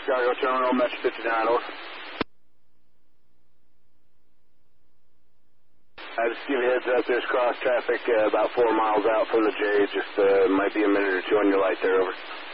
Chicago Terminal, Metro 59, over. Just give you a heads up, there's cross traffic about 4 miles out from the J. Just might be a minute or two on your light there, over.